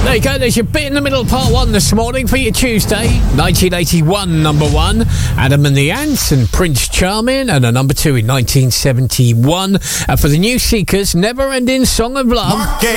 There you go, there's your bit in the middle, part one this morning for your Tuesday. 1981, number one, Adam and the Ants and Prince Charming, and a number two in 1971. For the New Seekers, Never Ending Song of Love.